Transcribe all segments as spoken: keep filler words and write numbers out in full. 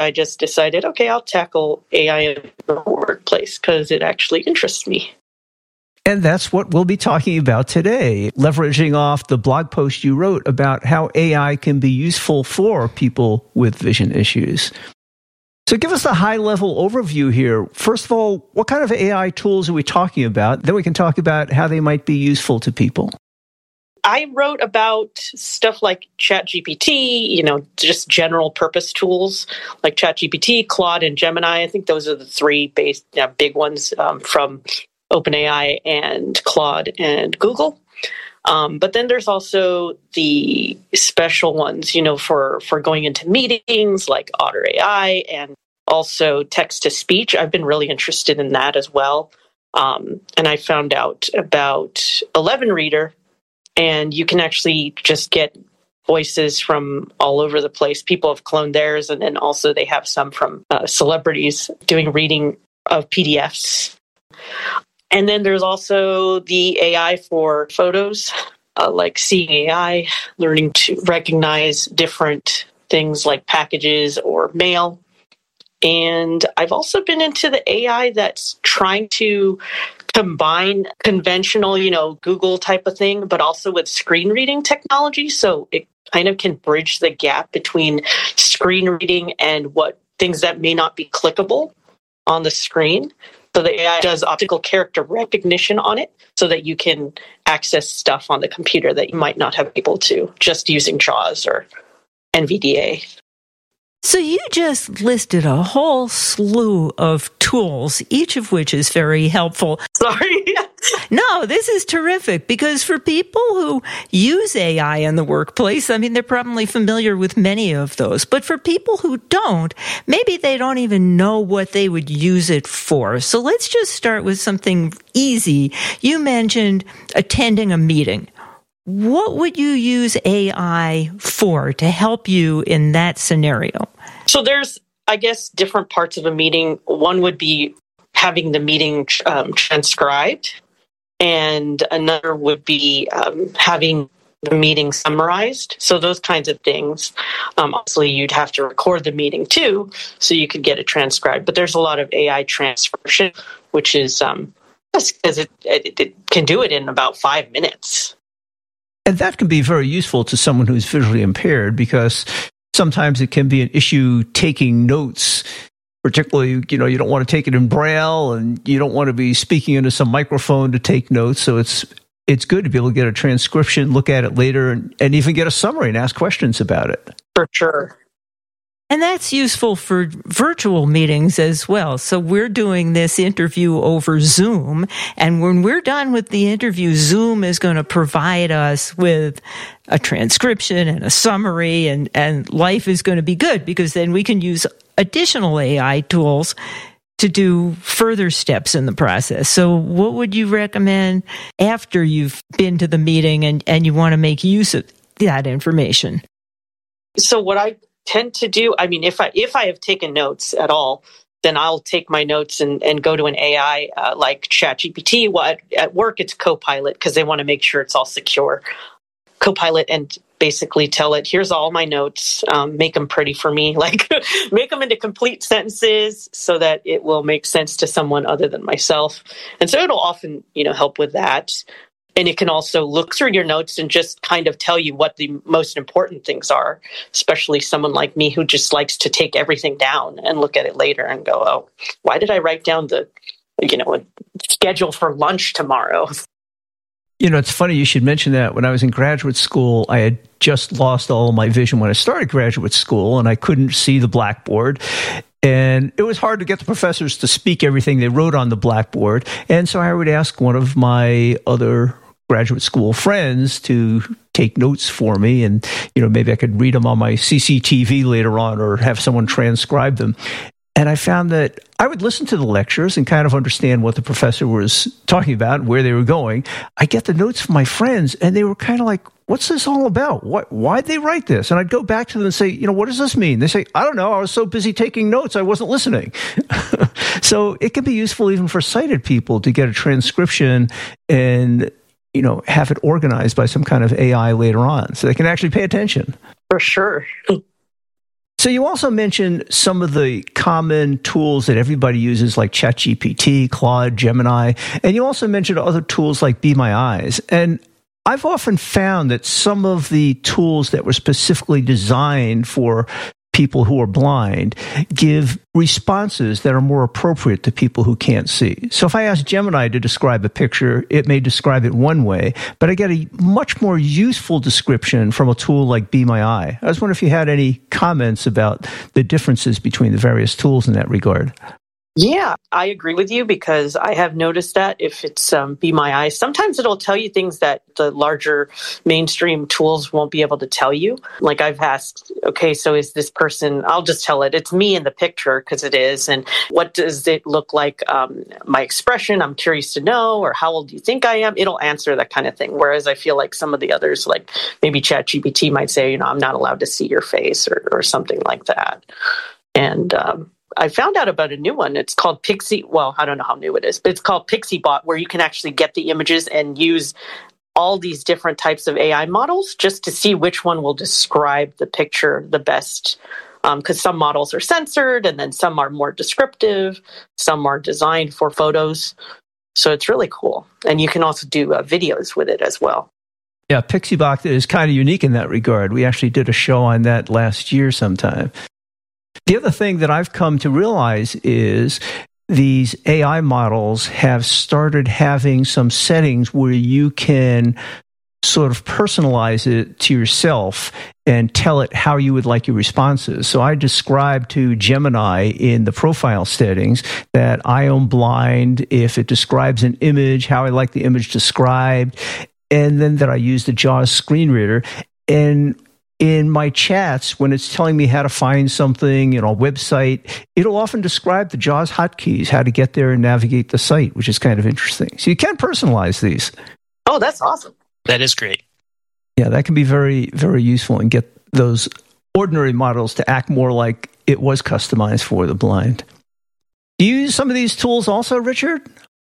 I just decided, okay, I'll tackle A I in the workplace because it actually interests me. And that's what we'll be talking about today, leveraging off the blog post you wrote about how A I can be useful for people with vision issues. So give us a high-level overview here. First of all, what kind of A I tools are we talking about? Then we can talk about how they might be useful to people. I wrote about stuff like ChatGPT, you know, just general purpose tools like ChatGPT, Claude, and Gemini. I think those are the three base, uh, big ones um, from OpenAI and Claude and Google. Um, but then there's also the special ones, you know, for, for going into meetings like Otter A I and also text-to-speech. I've been really interested in that as well. Um, and I found out about eleven Reader, and you can actually just get voices from all over the place. People have cloned theirs, and then also they have some from uh, celebrities doing reading of P D Fs. And then there's also the A I for photos, uh, like Seeing A I, learning to recognize different things like packages or mail. And I've also been into the A I that's trying to combine conventional, you know, Google type of thing, but also with screen reading technology. So it kind of can bridge the gap between screen reading and what things that may not be clickable on the screen. So the A I does optical character recognition on it so that you can access stuff on the computer that you might not have been able to just using JAWS or N V D A. So you just listed a whole slew of tools, each of which is very helpful. Sorry. No, this is terrific because for people who use A I in the workplace, I mean, they're probably familiar with many of those. But for people who don't, maybe they don't even know what they would use it for. So let's just start with something easy. You mentioned attending a meeting. What would you use A I for to help you in that scenario? So there's, I guess, different parts of a meeting. One would be having the meeting um, transcribed, and another would be um, having the meeting summarized. So those kinds of things. Um, obviously, you'd have to record the meeting too, so you could get it transcribed. But there's a lot of A I transcription, which is um, because it, it, it can do it in about five minutes. And that can be very useful to someone who's visually impaired because sometimes it can be an issue taking notes, particularly, you know, you don't want to take it in Braille and you don't want to be speaking into some microphone to take notes. So it's it's good to be able to get a transcription, look at it later, and, and even get a summary and ask questions about it. For sure. And that's useful for virtual meetings as well. So we're doing this interview over Zoom. And when we're done with the interview, Zoom is going to provide us with a transcription and a summary, and, and life is going to be good because then we can use additional A I tools to do further steps in the process. So what would you recommend after you've been to the meeting and, and you want to make use of that information? So what I tend to do, I mean, if I if I have taken notes at all, then I'll take my notes and, and go to an A I uh, like ChatGPT. Well, at, at work, it's Copilot because they want to make sure it's all secure. Copilot, and basically tell it, here's all my notes, um, make them pretty for me, like make them into complete sentences so that it will make sense to someone other than myself. And so it'll often, you know, help with that. And it can also look through your notes and just kind of tell you what the most important things are, especially someone like me who just likes to take everything down and look at it later and go, oh, why did I write down the, you know, a schedule for lunch tomorrow? You know, it's funny you should mention that. When I was in graduate school, I had just lost all of my vision when I started graduate school, and I couldn't see the blackboard. And it was hard to get the professors to speak everything they wrote on the blackboard. And so I would ask one of my other graduate school friends to take notes for me. And, you know, maybe I could read them on my C C T V later on or have someone transcribe them. And I found that I would listen to the lectures and kind of understand what the professor was talking about and where they were going. I get the notes from my friends, and they were kind of like, what's this all about? What, why'd they write this? And I'd go back to them and say, you know, what does this mean? They say, I don't know. I was so busy taking notes, I wasn't listening. So it can be useful even for sighted people to get a transcription and, you know, have it organized by some kind of A I later on so they can actually pay attention. For sure. So you also mentioned some of the common tools that everybody uses, like ChatGPT, Claude, Gemini, and you also mentioned other tools like Be My Eyes. And I've often found that some of the tools that were specifically designed for people who are blind give responses that are more appropriate to people who can't see. So if I ask Gemini to describe a picture, it may describe it one way, but I get a much more useful description from a tool like Be My Eye. I was wondering if you had any comments about the differences between the various tools in that regard. Yeah, I agree with you because I have noticed that if it's um, Be My Eyes, sometimes it'll tell you things that the larger mainstream tools won't be able to tell you. Like I've asked, okay, so is this person, I'll just tell it, it's me in the picture because it is. And what does it look like? Um, my expression, I'm curious to know, or how old do you think I am? It'll answer that kind of thing. Whereas I feel like some of the others, like maybe ChatGPT might say, you know, I'm not allowed to see your face or, or something like that. And, um, I found out about a new one. It's called Pixie. Well, I don't know how new it is, but it's called PixieBot, where you can actually get the images and use all these different types of A I models just to see which one will describe the picture the best. Because um, some models are censored, and then some are more descriptive. Some are designed for photos. So it's really cool. And you can also do uh, videos with it as well. Yeah, PixieBot is kind of unique in that regard. We actually did a show on that last year sometime. The other thing that I've come to realize is these A I models have started having some settings where you can sort of personalize it to yourself and tell it how you would like your responses. So I described to Gemini in the profile settings that I am blind if it describes an image, how I like the image described, and then that I use the JAWS screen reader. And in my chats, when it's telling me how to find something, you know, a website, it'll often describe the JAWS hotkeys, how to get there and navigate the site, which is kind of interesting. So you can personalize these. Oh, that's awesome. That is great. Yeah, that can be very, very useful and get those ordinary models to act more like it was customized for the blind. Do you use some of these tools also, Richard?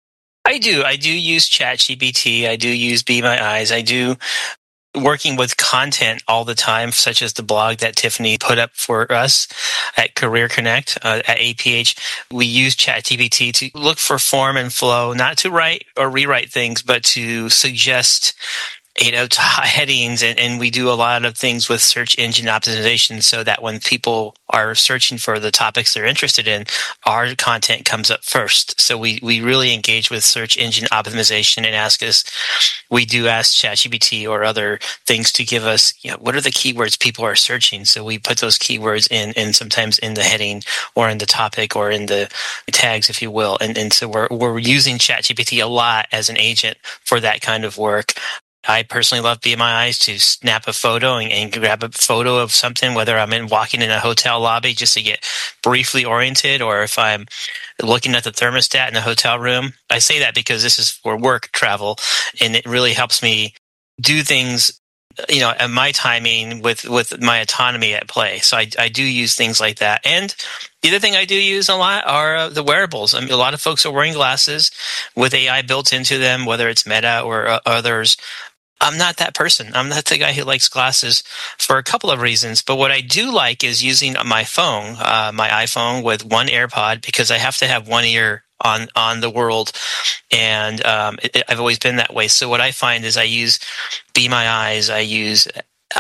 I do. I do use ChatGPT. I do use Be My Eyes. I do working with content all the time, such as the blog that Tiffany put up for us at Career Connect uh, at A P H. We use ChatGPT to look for form and flow, not to write or rewrite things, but to suggest you know, headings, and, and we do a lot of things with search engine optimization so that when people are searching for the topics they're interested in, our content comes up first. So we, we really engage with search engine optimization and ask us, we do ask ChatGPT or other things to give us, you know, what are the keywords people are searching? So we put those keywords in, and sometimes in the heading or in the topic or in the tags, if you will. And, and so we're, we're using ChatGPT a lot as an agent for that kind of work. I personally love Be My Eyes to snap a photo and, and grab a photo of something, whether I'm in walking in a hotel lobby just to get briefly oriented, or if I'm looking at the thermostat in a hotel room. I say that because this is for work travel, and it really helps me do things, you know, at my timing with, with my autonomy at play. So I, I do use things like that. And the other thing I do use a lot are uh, the wearables. I mean, a lot of folks are wearing glasses with A I built into them, whether it's Meta or uh, others. I'm not that person. I'm not the guy who likes glasses for a couple of reasons. But what I do like is using my phone, uh, my iPhone with one AirPod, because I have to have one ear on, on the world. And um, it, I've always been that way. So what I find is I use Be My Eyes. I use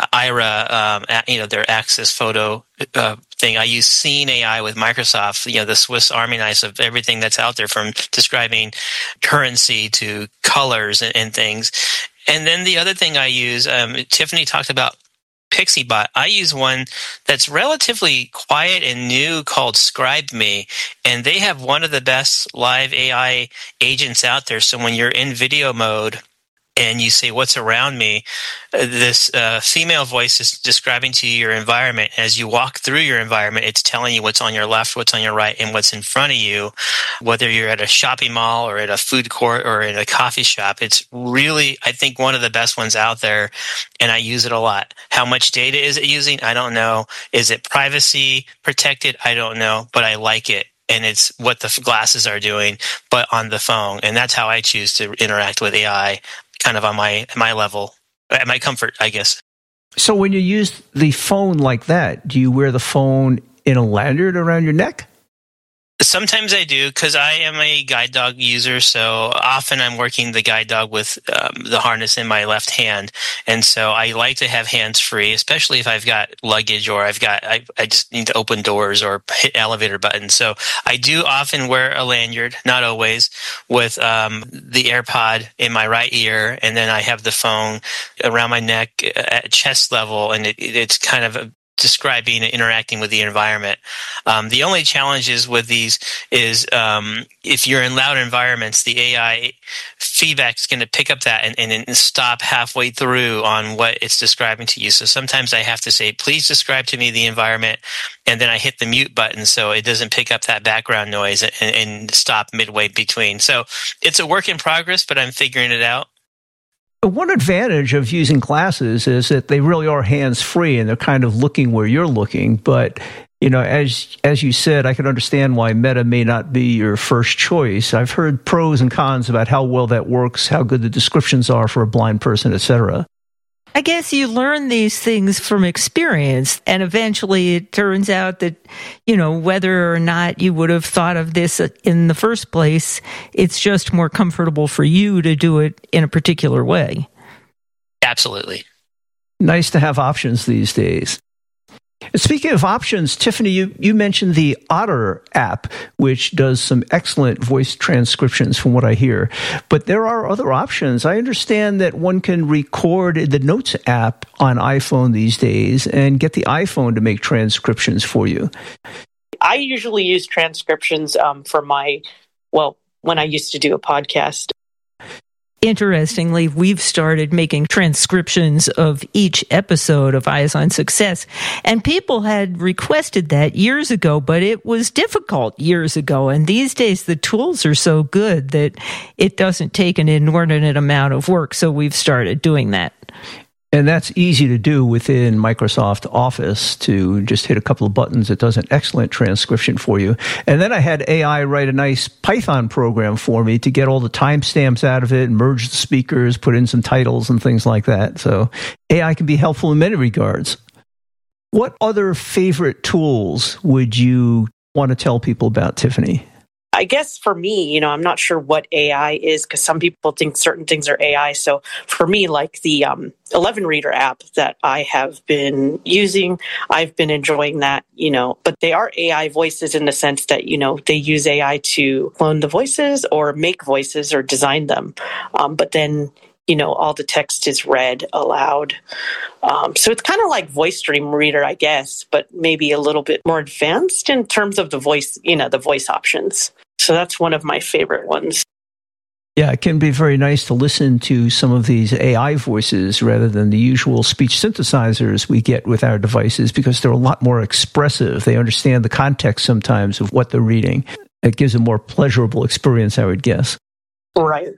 Aira, um, you know, their Access Photo uh, thing. I use Scene A I with Microsoft, you know, the Swiss Army knife of everything that's out there, from describing currency to colors and, and things. And then the other thing I use, um, Tiffany talked about PixieBot. I use one that's relatively quiet and new called ScribeMe, and they have one of the best live A I agents out there. So when you're in video mode and you say, what's around me, this uh, female voice is describing to you your environment. As you walk through your environment, it's telling you what's on your left, what's on your right, and what's in front of you, whether you're at a shopping mall or at a food court or in a coffee shop. It's really, I think, one of the best ones out there, and I use it a lot. How much data is it using? I don't know. Is it privacy protected? I don't know, but I like it. And it's what the glasses are doing, but on the phone. And that's how I choose to interact with A I, kind of on my my level, at my comfort, I guess. So when you use the phone like that, do you wear the phone in a lanyard around your neck? Sometimes I do, because I am a guide dog user, so often I'm working the guide dog with um, the harness in my left hand, and so I like to have hands free, especially if I've got luggage or I've got I, I just need to open doors or hit elevator buttons. So I do often wear a lanyard, not always, with um, the AirPod in my right ear, and then I have the phone around my neck at chest level, and it, it's kind of a describing and interacting with the environment. Um, the only challenges with these is um, if you're in loud environments, the A I feedback is going to pick up that and, and, and stop halfway through on what it's describing to you. So sometimes I have to say, please describe to me the environment, and then I hit the mute button so it doesn't pick up that background noise and, and stop midway between. So it's a work in progress, but I'm figuring it out. One advantage of using glasses is that they really are hands-free and they're kind of looking where you're looking. But, you know, as as you said, I can understand why Meta may not be your first choice. I've heard pros and cons about how well that works, how good the descriptions are for a blind person, et cetera. I guess you learn these things from experience, and eventually it turns out that, you know, whether or not you would have thought of this in the first place, it's just more comfortable for you to do it in a particular way. Absolutely. Nice to have options these days. Speaking of options, Tiffany, you, you mentioned the Otter app, which does some excellent voice transcriptions from what I hear. But there are other options. I understand that one can record the Notes app on iPhone these days and get the iPhone to make transcriptions for you. I usually use transcriptions um, for my, well, when I used to do a podcast. Interestingly, we've started making transcriptions of each episode of Eyes on Success, and people had requested that years ago, but it was difficult years ago. And these days, the tools are so good that it doesn't take an inordinate amount of work, so we've started doing that. And that's easy to do within Microsoft Office, to just hit a couple of buttons. It does an excellent transcription for you. And then I had A I write a nice Python program for me to get all the timestamps out of it, merge the speakers, put in some titles and things like that. So A I can be helpful in many regards. What other favorite tools would you want to tell people about, Tiffany? I guess for me, you know, I'm not sure what A I is, because some people think certain things are A I. So for me, like the um, eleven Reader app that I have been using, I've been enjoying that, you know, but they are A I voices in the sense that, you know, they use A I to clone the voices or make voices or design them. Um, but then, you know, all the text is read aloud. Um, so it's kind of like Voice Dream Reader, I guess, but maybe a little bit more advanced in terms of the voice, you know, the voice options. So that's one of my favorite ones. Yeah, it can be very nice to listen to some of these A I voices rather than the usual speech synthesizers we get with our devices, because they're a lot more expressive. They understand the context sometimes of what they're reading. It gives a more pleasurable experience, I would guess. Right.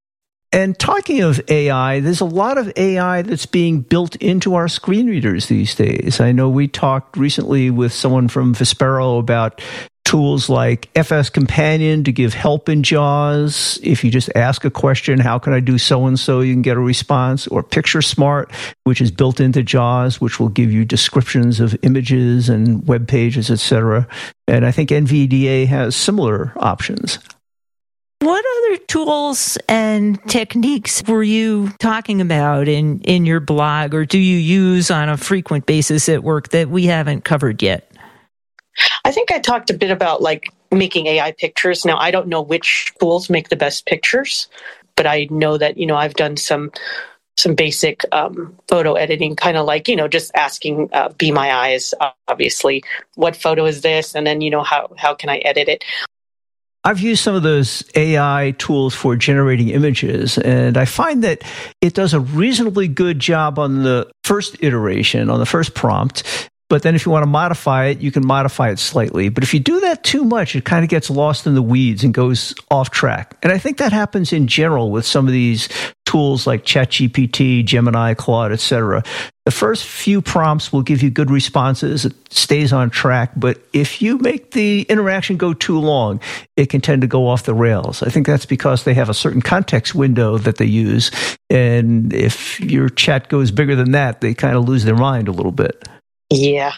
And talking of A I, there's a lot of A I that's being built into our screen readers these days. I know we talked recently with someone from Vispero about tools like F S Companion to give help in JAWS. If you just ask a question, how can I do so-and-so, you can get a response. Or Picture Smart, which is built into JAWS, which will give you descriptions of images and web pages, et cetera. And I think N V D A has similar options. What other tools and techniques were you talking about in, in your blog, or do you use on a frequent basis at work that we haven't covered yet? I think I talked a bit about like making A I pictures. Now, I don't know which tools make the best pictures, but I know that, you know, I've done some some basic um, photo editing, kind of like, you know, just asking uh, Be My Eyes, obviously, what photo is this? And then, you know, how how can I edit it? I've used some of those A I tools for generating images, and I find that it does a reasonably good job on the first iteration, on the first prompt. But then if you want to modify it, you can modify it slightly. But if you do that too much, it kind of gets lost in the weeds and goes off track. And I think that happens in general with some of these tools like ChatGPT, Gemini, Claude, et cetera. The first few prompts will give you good responses. It stays on track. But if you make the interaction go too long, it can tend to go off the rails. I think that's because they have a certain context window that they use. And if your chat goes bigger than that, they kind of lose their mind a little bit. Yeah.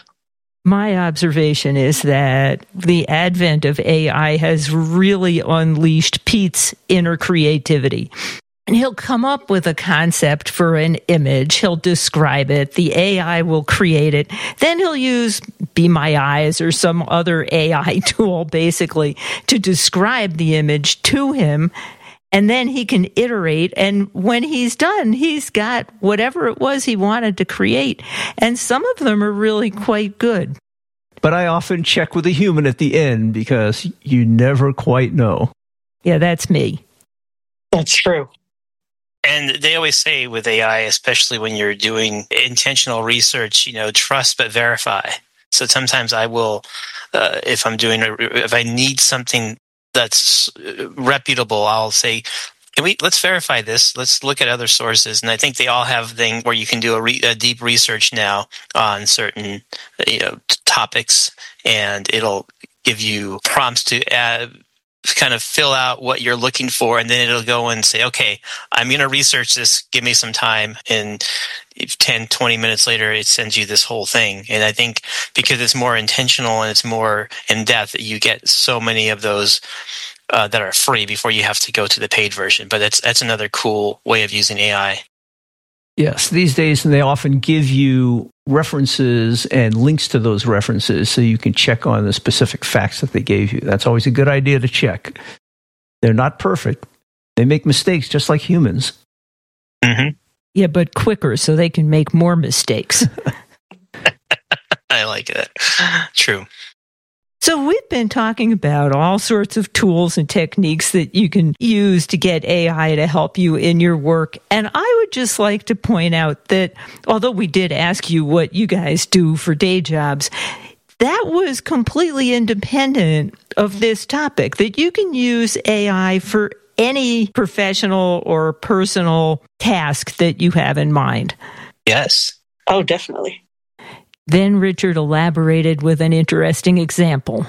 My observation is that the advent of A I has really unleashed Pete's inner creativity. And he'll come up with a concept for an image. He'll describe it. The A I will create it. Then he'll use Be My Eyes or some other A I tool, basically, to describe the image to him. And then he can iterate. And when he's done, he's got whatever it was he wanted to create. And some of them are really quite good. But I often check with a human at the end because you never quite know. Yeah, that's me. That's true. And they always say with A I, especially when you're doing intentional research, you know, trust but verify. So sometimes I will, uh, if I'm doing, a, if I need something that's reputable, I'll say, can we, let's verify this. Let's look at other sources. And I think they all have things where you can do a, re, a deep research now on certain, you know, topics, and it'll give you prompts to add, kind of fill out what you're looking for, and then it'll go and say, okay, I'm going to research this, give me some time, and ten, twenty minutes later, it sends you this whole thing. And I think because it's more intentional and it's more in-depth, you get so many of those uh, that are free before you have to go to the paid version. But that's that's another cool way of using A I. Yes, these days they often give you references and links to those references so you can check on the specific facts that they gave you. That's always a good idea to check. They're not perfect. They make mistakes just like humans. Mm-hmm. Yeah, but quicker so they can make more mistakes. I like it. True. So we've been talking about all sorts of tools and techniques that you can use to get A I to help you in your work. And I would just like to point out that although we did ask you what you guys do for day jobs, that was completely independent of this topic, that you can use A I for any professional or personal task that you have in mind. Yes. Oh, definitely. Then Richard elaborated with an interesting example.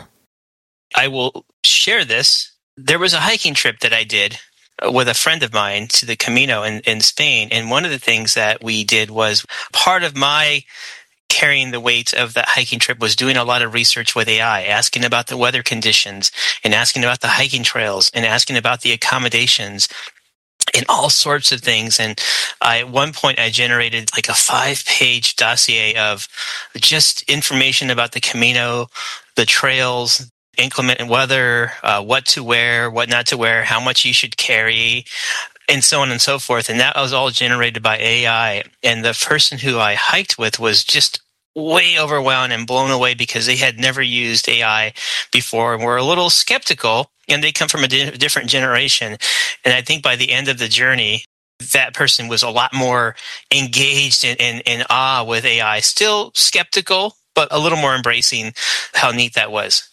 I will share this. There was a hiking trip that I did with a friend of mine to the Camino in, in Spain. And one of the things that we did was part of my carrying the weight of that hiking trip was doing a lot of research with A I, asking about the weather conditions and asking about the hiking trails and asking about the accommodations and all sorts of things. And I, at one point, I generated like a five-page dossier of just information about the Camino, the trails, inclement weather, uh, what to wear, what not to wear, how much you should carry, and so on and so forth. And that was all generated by A I. And the person who I hiked with was just way overwhelmed and blown away because they had never used A I before and were a little skeptical. And they come from a di- different generation. And I think by the end of the journey, that person was a lot more engaged in, in, in awe with A I. Still skeptical, but a little more embracing how neat that was.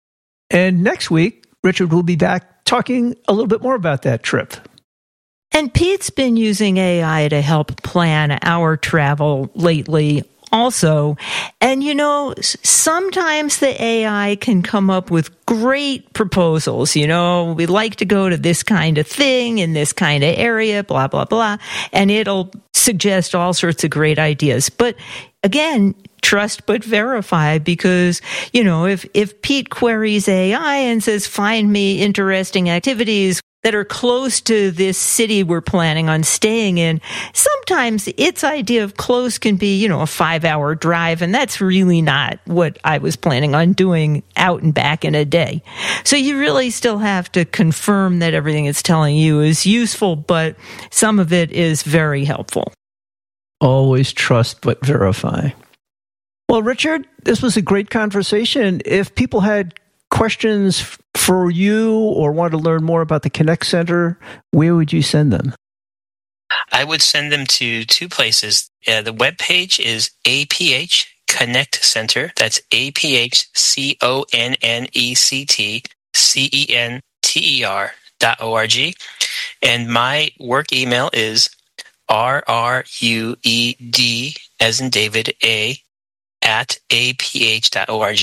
And next week, Richard will be back talking a little bit more about that trip. And Pete's been using A I to help plan our travel lately also. And, you know, sometimes the A I can come up with great proposals. You know, we like to go to this kind of thing in this kind of area, blah, blah, blah. And it'll suggest all sorts of great ideas. But again, trust but verify, because, you know, if, if Pete queries A I and says, find me interesting activities that are close to this city we're planning on staying in, sometimes its idea of close can be, you know, a five-hour drive, and that's really not what I was planning on doing out and back in a day. So you really still have to confirm that everything it's telling you is useful, but some of it is very helpful. Always trust but verify. Well, Richard, this was a great conversation. If people had questions for you or want to learn more about the Connect Center, where would you send them? I would send them to two places. Uh, the webpage is a p h Connect Center. That's A P H C O N N E C T C E N T E R dot O R G. And my work email is R R U E D as in David A at A P H dot org.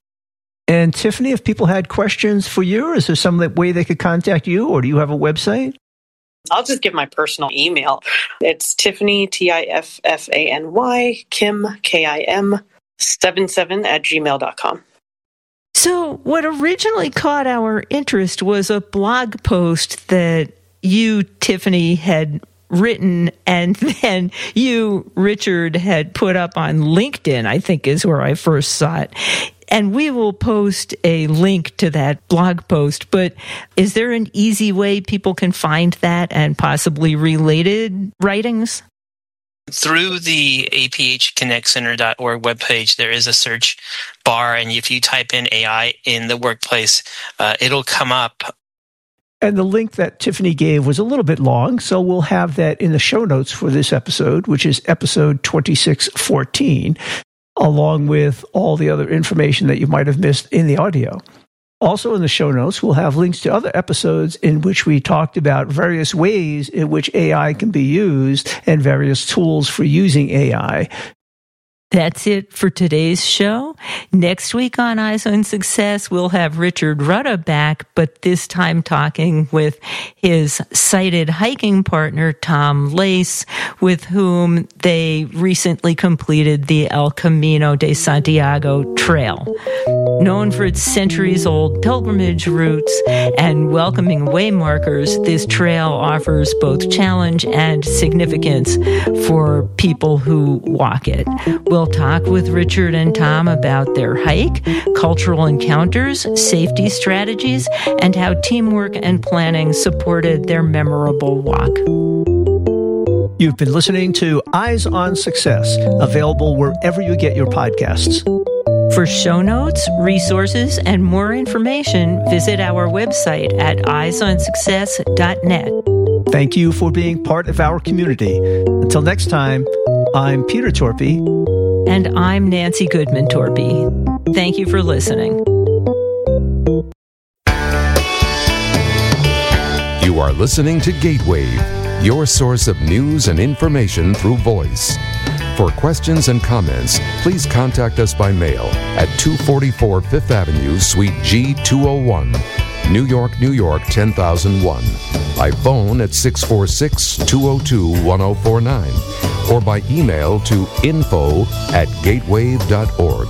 And Tiffany, if people had questions for you, is there some way they could contact you, or do you have a website? I'll just give my personal email. It's Tiffany, T I F F A N Y, Kim, K I M, seven seven at gmail dot com. So what originally caught our interest was a blog post that you, Tiffany, had written, and then you, Richard, had put up on LinkedIn, I think is where I first saw it. And we will post a link to that blog post. But is there an easy way people can find that and possibly related writings? Through the A P H connect center dot org webpage, there is a search bar, and if you type in A I in the workplace, uh, it'll come up. And the link that Tiffany gave was a little bit long, so we'll have that in the show notes for this episode, which is episode twenty-six fourteen, along with all the other information that you might have missed in the audio. Also in the show notes, we'll have links to other episodes in which we talked about various ways in which A I can be used and various tools for using A I. That's it for today's show. Next week on Eyes on Success, we'll have Richard Rutta back, but this time talking with his sighted hiking partner, Tom Lace, with whom they recently completed the El Camino de Santiago Trail. Known for its centuries-old pilgrimage routes and welcoming waymarkers, this trail offers both challenge and significance for people who walk it. We'll talk with Richard and Tom about their hike, cultural encounters, safety strategies, and how teamwork and planning supported their memorable walk. You've been listening to Eyes on Success, available wherever you get your podcasts. For show notes, resources, and more information, visit our website at eyes on success dot net. Thank you for being part of our community. Until next time, I'm Peter Torpy. And I'm Nancy Goodman Torpy. Thank you for listening. You are listening to Gatewave, your source of news and information through voice. For questions and comments, please contact us by mail at two forty-four Fifth Avenue, Suite G two oh one, New York, New York ten thousand one. By phone at six four six, two oh two, one oh four nine. Or by email to info at gatewave dot org.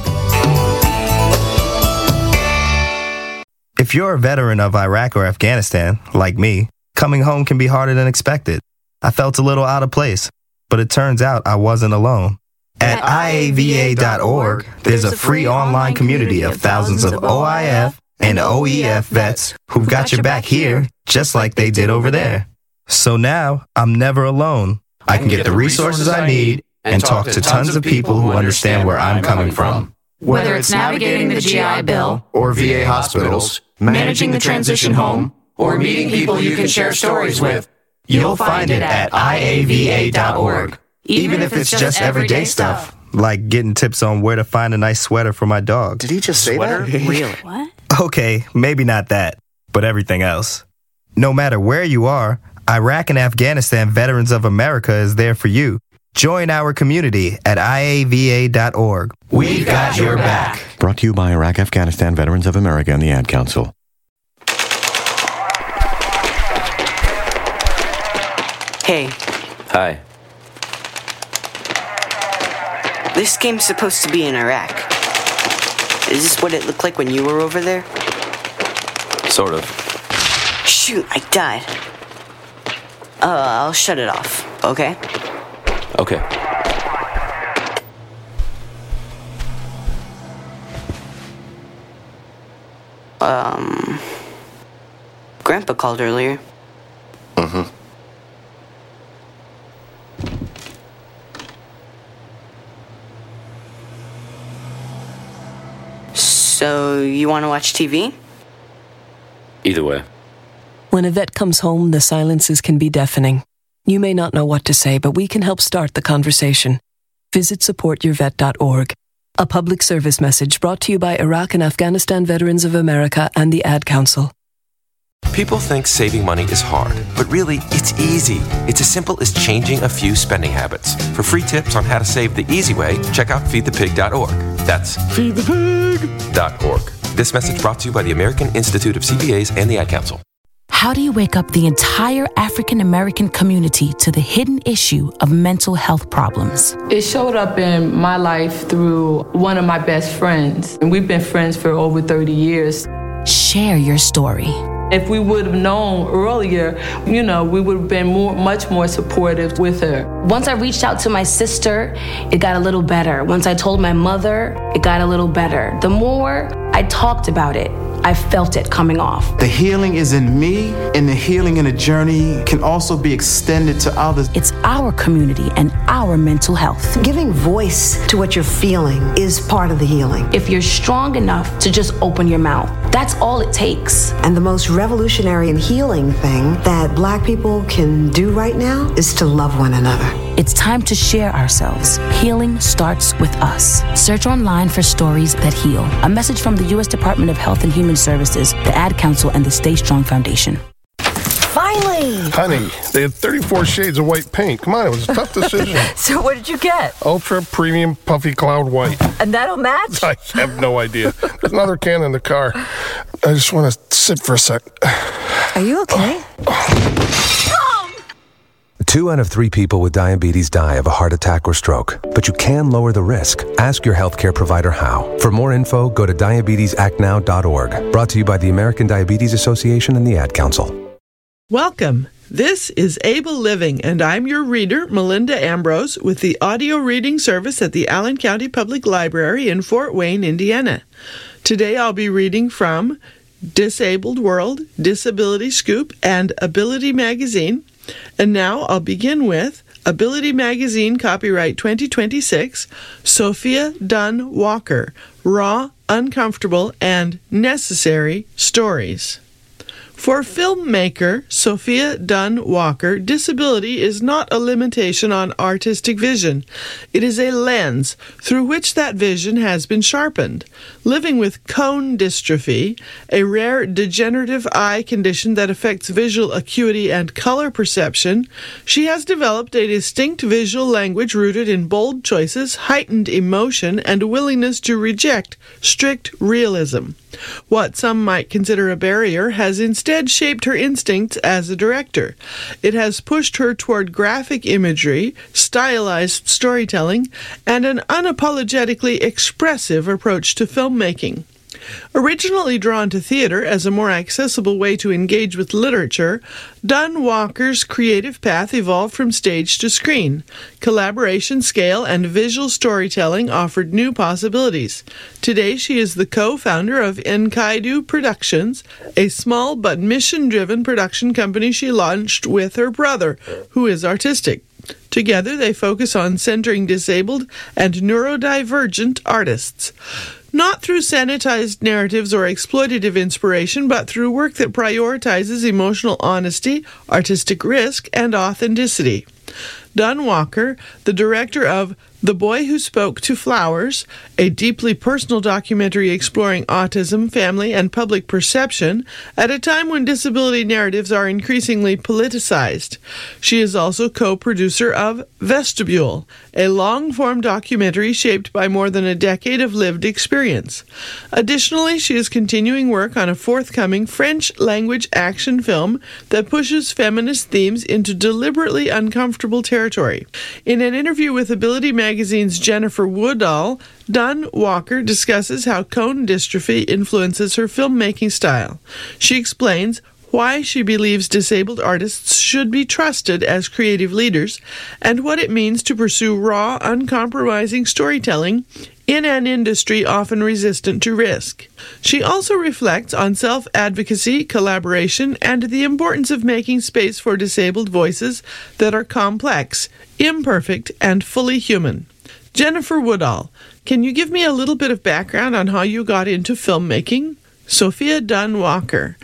If you're a veteran of Iraq or Afghanistan, like me, coming home can be harder than expected. I felt a little out of place, but it turns out I wasn't alone. At I A V A dot org, there's a free online community of thousands of O I F and O E F vets who've got your back here, just like they did over there. So now, I'm never alone. I can get the resources I need and talk to tons of people who understand where I'm coming from. Whether it's navigating the G I Bill, Or V A hospitals, managing the transition home, or meeting people you can share stories with, you'll find it at I A V A dot org. Even if it's just everyday stuff, like getting tips on where to find a nice sweater for my dog. Did he just say Sweater? that? Really? What? Okay, maybe not that, but everything else. No matter where you are, Iraq and Afghanistan Veterans of America is there for you. Join our community at I A V A dot org. We've got your back. Brought to you by Iraq Afghanistan Veterans of America and the Ad Council. Hey. Hi. This game's supposed to be in Iraq. Is this what it looked like when you were over there? Sort of. Shoot, I died. Uh, I'll shut it off, okay? Okay. Um... Grandpa called earlier. Mm-hmm. So, you want to watch T V? Either way. When a vet comes home, the silences can be deafening. You may not know what to say, but we can help start the conversation. Visit support your vet dot org. A public service message brought to you by Iraq and Afghanistan Veterans of America and the Ad Council. People think saving money is hard, but really, it's easy. It's as simple as changing a few spending habits. For free tips on how to save the easy way, check out feed the pig dot org. That's feed the pig dot org. This message brought to you by the American Institute of C P As and the Ad Council. How do you wake up the entire African American community to the hidden issue of mental health problems? It showed up in my life through one of my best friends, and we've been friends for over thirty years. Share your story. If we would have known earlier, you know, we would have been more, much more supportive with her. Once I reached out to my sister, it got a little better. Once I told my mother, it got a little better. The more I talked about it, I felt it coming off. The healing is in me, and the healing and the journey can also be extended to others. It's our community and our mental health. Giving voice to what you're feeling is part of the healing. If you're strong enough to just open your mouth, that's all it takes. And the most revolutionary and healing thing that Black people can do right now is to love one another. It's time to share ourselves. Healing starts with us. Search online for stories that heal. A message from the U S Department of Health and Human Services, the Ad Council, and the Stay Strong Foundation. Finally! Honey, they had thirty-four shades of white paint. Come on, it was a tough decision. So what did you get? Ultra Premium Puffy Cloud White. And that'll match? I have no idea. There's another can in the car. I just want to sit for a sec. Are you okay? Two out of three people with diabetes die of a heart attack or stroke, but you can lower the risk. Ask your healthcare provider how. For more info, go to diabetes act now dot org. Brought to you by the American Diabetes Association and the Ad Council. Welcome. This is Able Living, and I'm your reader, Melinda Ambrose, with the audio reading service at the Allen County Public Library in Fort Wayne, Indiana. Today I'll be reading from Disabled World, Disability Scoop, and Ability Magazine. And now I'll begin with Ability Magazine, copyright twenty twenty-six, Sophia Dunn Walker, Raw, Uncomfortable, and Necessary Stories. For filmmaker Sophia Dunn Walker, disability is not a limitation on artistic vision. It is a lens through which that vision has been sharpened. Living with cone dystrophy, a rare degenerative eye condition that affects visual acuity and color perception, she has developed a distinct visual language rooted in bold choices, heightened emotion, and a willingness to reject strict realism. What some might consider a barrier has instead shaped her instincts as a director. It has pushed her toward graphic imagery, stylized storytelling, and an unapologetically expressive approach to filmmaking. Originally drawn to theater as a more accessible way to engage with literature, Dunn Walker's creative path evolved from stage to screen. Collaboration, scale, and visual storytelling offered new possibilities. Today, she is the co-founder of Enkaidu Productions, a small but mission-driven production company she launched with her brother, who is artistic. Together, they focus on centering disabled and neurodivergent artists. Not through sanitized narratives or exploitative inspiration, but through work that prioritizes emotional honesty, artistic risk, and authenticity. Dunn Walker, the director of The Boy Who Spoke to Flowers, a deeply personal documentary exploring autism, family, and public perception at a time when disability narratives are increasingly politicized. She is also co-producer of Vestibule, a long-form documentary shaped by more than a decade of lived experience. Additionally, she is continuing work on a forthcoming French-language action film that pushes feminist themes into deliberately uncomfortable territory. In an interview with Ability Magazine's Jennifer Woodall, Dunn Walker discusses how cone dystrophy influences her filmmaking style. She explains why she believes disabled artists should be trusted as creative leaders and what it means to pursue raw, uncompromising storytelling in an industry often resistant to risk. She also reflects on self-advocacy, collaboration, and the importance of making space for disabled voices that are complex, imperfect, and fully human. Jennifer Woodall, can you give me a little bit of background on how you got into filmmaking? Sophia Dunn Walker.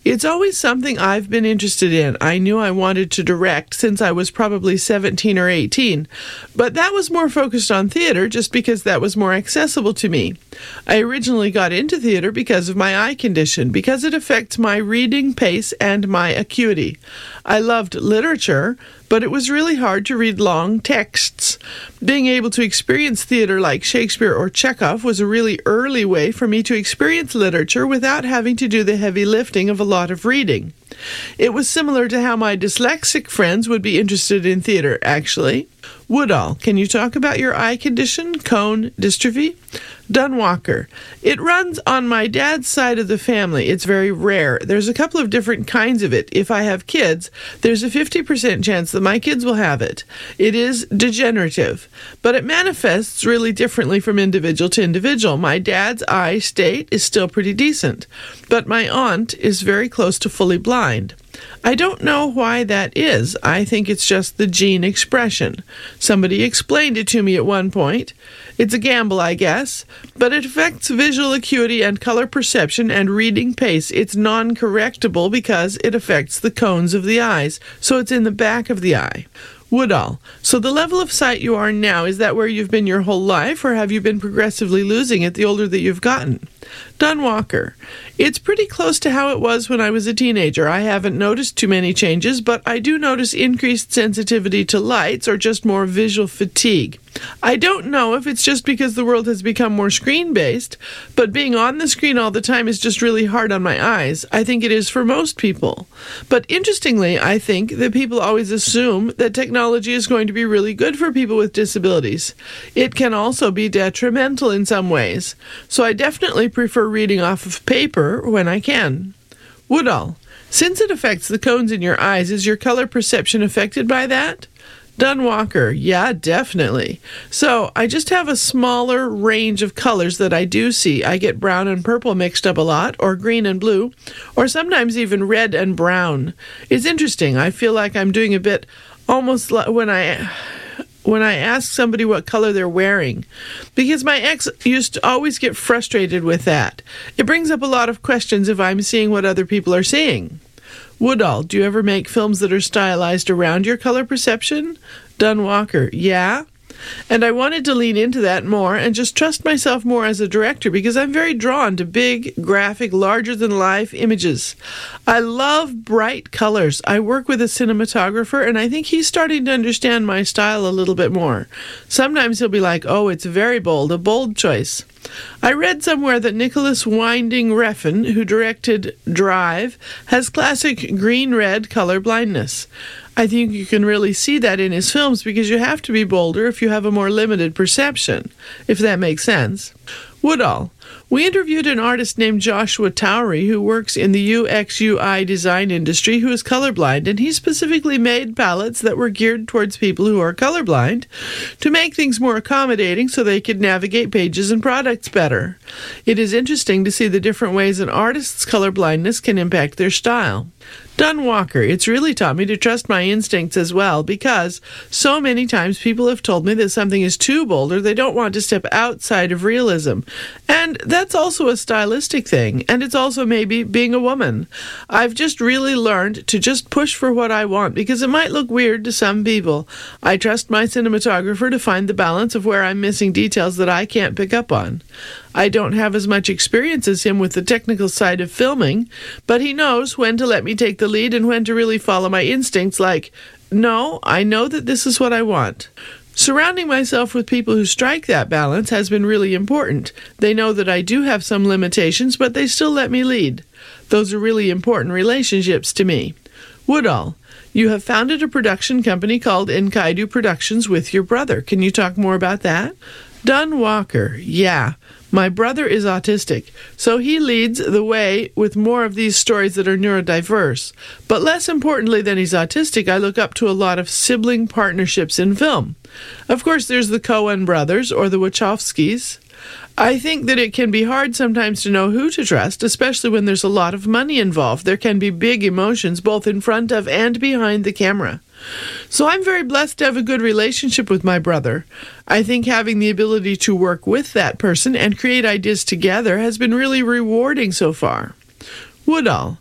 It's always something I've been interested in. I knew I wanted to direct since I was probably seventeen or eighteen, but that was more focused on theater just because that was more accessible to me. I originally got into theater because of my eye condition, because it affects my reading pace and my acuity. I loved literature, but it was really hard to read long texts. Being able to experience theater like Shakespeare or Chekhov was a really early way for me to experience literature without having to do the heavy lifting of a lot of reading. It was similar to how my dyslexic friends would be interested in theater, actually. Woodall, can you talk about your eye condition, cone dystrophy? Dunwalker, it runs on my dad's side of the family. It's very rare. There's a couple of different kinds of it. If I have kids, there's a fifty percent chance that my kids will have it. It is degenerative, but it manifests really differently from individual to individual. My dad's eye state is still pretty decent, but my aunt is very close to fully blind. I don't know why that is. I think it's just the gene expression. Somebody explained it to me at one point. It's a gamble, I guess, but it affects visual acuity and color perception and reading pace. It's non-correctable because it affects the cones of the eyes, so it's in the back of the eye. Woodall, so the level of sight you are now, is that where you've been your whole life, or have you been progressively losing it the older that you've gotten? Dunwalker, it's pretty close to how it was when I was a teenager. I haven't noticed too many changes, but I do notice increased sensitivity to lights or just more visual fatigue. I don't know if it's just because the world has become more screen-based, but being on the screen all the time is just really hard on my eyes. I think it is for most people. But interestingly, I think that people always assume that technology is going to be really good for people with disabilities. It can also be detrimental in some ways. So I definitely prefer reading off of paper when I can. Woodall, since it affects the cones in your eyes, is your color perception affected by that? Dunwalker, yeah, definitely. So I just have a smaller range of colors that I do see. I get brown and purple mixed up a lot, or green and blue, or sometimes even red and brown. It's interesting. I feel like I'm doing a bit almost like when I... when I ask somebody what color they're wearing, because my ex used to always get frustrated with that. It brings up a lot of questions if I'm seeing what other people are seeing. Woodall, do you ever make films that are stylized around your color perception? Dunwalker, yeah. And I wanted to lean into that more and just trust myself more as a director because I'm very drawn to big, graphic, larger-than-life images. I love bright colors. I work with a cinematographer, and I think he's starting to understand my style a little bit more. Sometimes he'll be like, oh, it's very bold, a bold choice. I read somewhere that Nicholas Winding Refn, who directed Drive, has classic green-red color blindness. I think you can really see that in his films because you have to be bolder if you have a more limited perception, if that makes sense. Woodall, we interviewed an artist named Joshua Towery who works in the U X U I design industry who is colorblind, and he specifically made palettes that were geared towards people who are colorblind to make things more accommodating so they could navigate pages and products better. It is interesting to see the different ways an artist's colorblindness can impact their style. Dunwalker, it's really taught me to trust my instincts as well because so many times people have told me that something is too bold or they don't want to step outside of realism. And that's also a stylistic thing, and it's also maybe being a woman. I've just really learned to just push for what I want because it might look weird to some people. I trust my cinematographer to find the balance of where I'm missing details that I can't pick up on. I don't have as much experience as him with the technical side of filming, but he knows when to let me take the lead and when to really follow my instincts like, no, I know that this is what I want. Surrounding myself with people who strike that balance has been really important. They know that I do have some limitations, but they still let me lead. Those are really important relationships to me. Woodall, you have founded a production company called Enkaidu Productions with your brother. Can you talk more about that? Dunwalker, yeah. My brother is autistic, so he leads the way with more of these stories that are neurodiverse. But less importantly than he's autistic, I look up to a lot of sibling partnerships in film. Of course, there's the Coen brothers or the Wachowskis. I think that it can be hard sometimes to know who to trust, especially when there's a lot of money involved. There can be big emotions both in front of and behind the camera. So I'm very blessed to have a good relationship with my brother. I think having the ability to work with that person and create ideas together has been really rewarding so far. Woodall,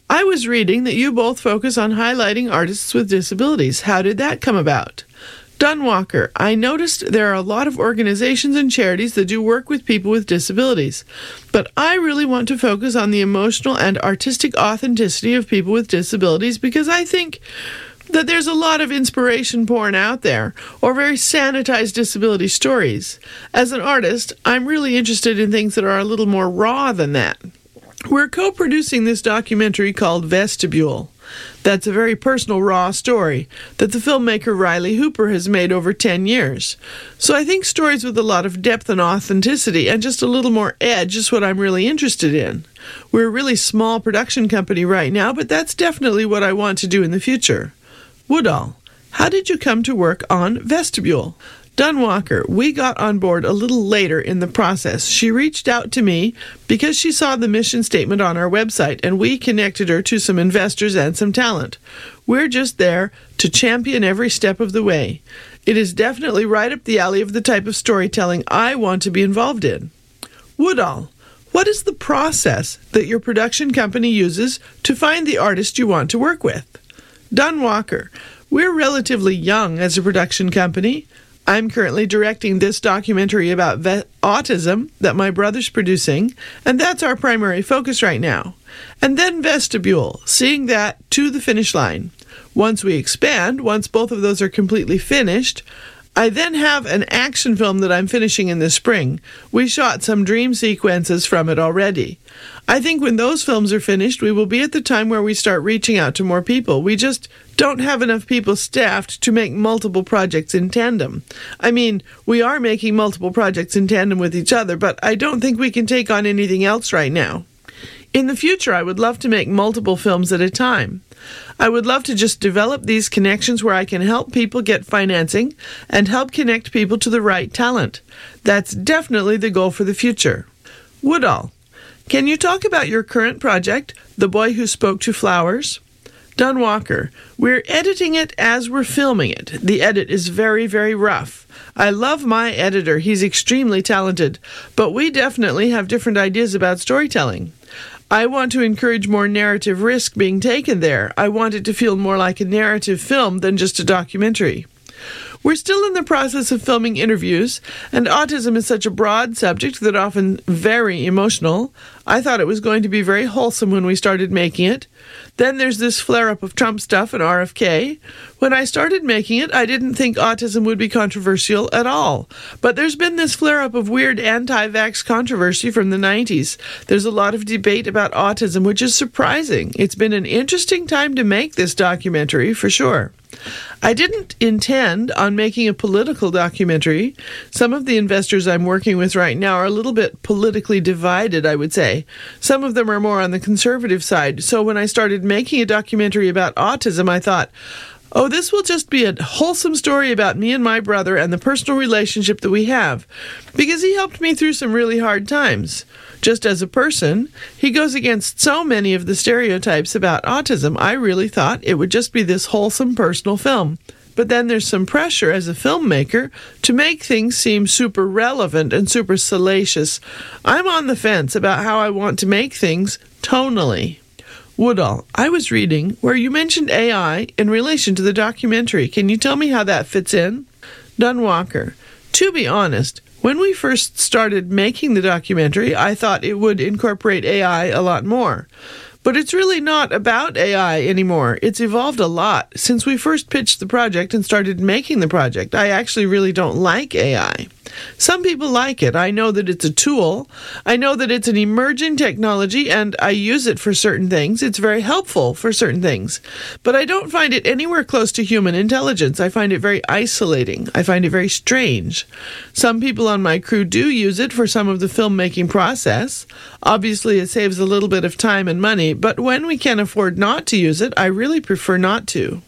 I was reading that you both focus on highlighting artists with disabilities. How did that come about? Don Walker, I noticed there are a lot of organizations and charities that do work with people with disabilities, but I really want to focus on the emotional and artistic authenticity of people with disabilities because I think that there's a lot of inspiration porn out there, or very sanitized disability stories. As an artist, I'm really interested in things that are a little more raw than that. We're co-producing this documentary called Vestibule. That's a very personal, raw story that the filmmaker Riley Hooper has made over ten years. So I think stories with a lot of depth and authenticity and just a little more edge is what I'm really interested in. We're a really small production company right now, but that's definitely what I want to do in the future. Woodall, how did you come to work on Vestibule? Don Walker, we got on board a little later in the process. She reached out to me because she saw the mission statement on our website, and we connected her to some investors and some talent. We're just there to champion every step of the way. It is definitely right up the alley of the type of storytelling I want to be involved in. Woodall, what is the process that your production company uses to find the artist you want to work with? Don Walker, we're relatively young as a production company. I'm currently directing this documentary about ve- autism that my brother's producing, and that's our primary focus right now. And then Vestibule, seeing that to the finish line. Once we expand, once both of those are completely finished, I then have an action film that I'm finishing in the spring. We shot some dream sequences from it already. I think when those films are finished, we will be at the time where we start reaching out to more people. We just don't have enough people staffed to make multiple projects in tandem. I mean, we are making multiple projects in tandem with each other, but I don't think we can take on anything else right now. In the future, I would love to make multiple films at a time. I would love to just develop these connections where I can help people get financing and help connect people to the right talent. That's definitely the goal for the future. Woodall, can you talk about your current project, The Boy Who Spoke to Flowers? Don Walker, we're editing it as we're filming it. The edit is very, very rough. I love my editor. He's extremely talented, but we definitely have different ideas about storytelling. I want to encourage more narrative risk being taken there. I want it to feel more like a narrative film than just a documentary. We're still in the process of filming interviews, and autism is such a broad subject that often very emotional. I thought it was going to be very wholesome when we started making it. Then there's this flare-up of Trump stuff and R F K. When I started making it, I didn't think autism would be controversial at all. But there's been this flare-up of weird anti-vax controversy from the nineties. There's a lot of debate about autism, which is surprising. It's been an interesting time to make this documentary, for sure. I didn't intend on making a political documentary. Some of the investors I'm working with right now are a little bit politically divided, I would say. Some of them are more on the conservative side. So when I started making a documentary about autism, I thought, oh, this will just be a wholesome story about me and my brother and the personal relationship that we have, because he helped me through some really hard times. Just as a person, he goes against so many of the stereotypes about autism. I really thought it would just be this wholesome personal film. But then there's some pressure as a filmmaker to make things seem super relevant and super salacious. I'm on the fence about how I want to make things tonally. Woodall, I was reading where you mentioned A I in relation to the documentary. Can you tell me how that fits in? Don Walker, to be honest, when we first started making the documentary, I thought it would incorporate A I a lot more. But it's really not about A I anymore. It's evolved a lot. Since we first pitched the project and started making the project, I actually really don't like A I. Some people like it. I know that it's a tool. I know that it's an emerging technology, and I use it for certain things. It's very helpful for certain things. But I don't find it anywhere close to human intelligence. I find it very isolating. I find it very strange. Some people on my crew do use it for some of the filmmaking process. Obviously, it saves a little bit of time and money, but when we can afford not to use it, I really prefer not to.